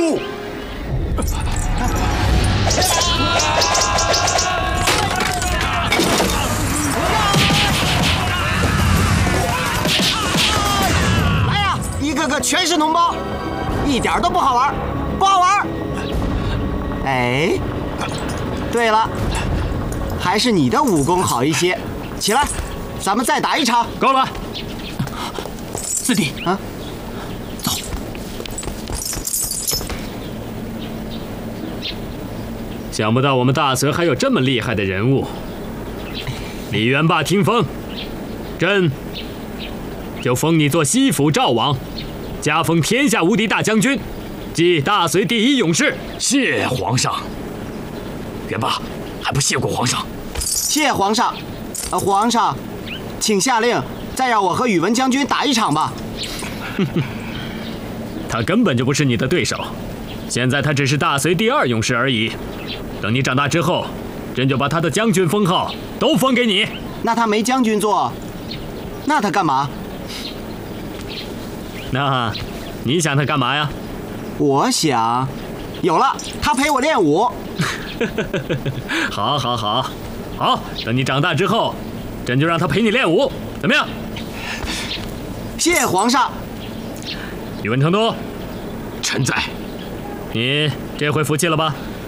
住！ 来呀，一个个全是脓包，一点都不好玩，不好玩。哎，对了，还是你的武功好一些。起来，咱们再打一场。 够了，四弟啊， 走。想不到我们大隋还有这么厉害的人物。李元霸听封，朕就封你做西府赵王，加封天下无敌大将军，即大隋第一勇士。 谢皇上。元霸还不谢过皇上？ 谢皇上。皇上，请下令再让我和宇文将军打一场吧。 他根本就不是你的对手，现在他只是大隋第2勇士而已。等你长大之后，朕就把他的将军封号都封给你。 那他没将军做，那他干嘛？ 那你想他干嘛呀？ 我想，有了，他陪我练武。 好，好，好，好，等你长大之后，朕就让他陪你练武，怎么样？ 谢皇上。 宇文成都， 臣在。 你这回服气了吧？